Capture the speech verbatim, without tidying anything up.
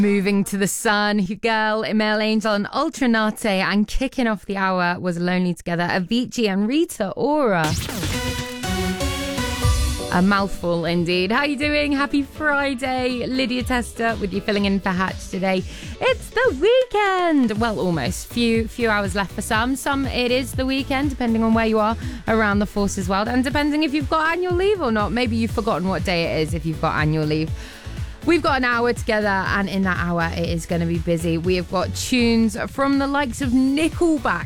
Moving to the Sun, Girl, Email Angel and Ultranate, and kicking off the hour was Lonely Together, Avicii and Rita Ora. A mouthful indeed. How you doing? Happy Friday. Lydia Tester with you filling in for Hatch today. It's the weekend. Well, almost. Few few hours left for some. Some it is the weekend, depending on where you are around the Forces world, and depending if you've got annual leave or not. Maybe you've forgotten what day it is if you've got annual leave. We've got an hour together, and in that hour it is going to be busy. We have got tunes from the likes of Nickelback